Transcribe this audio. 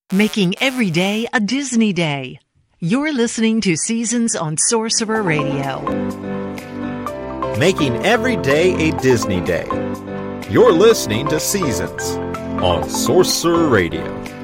Making every day a Disney day. You're listening to Seasons on Sorcerer Radio. Making every day a Disney day. You're listening to Seasons on Sorcerer Radio.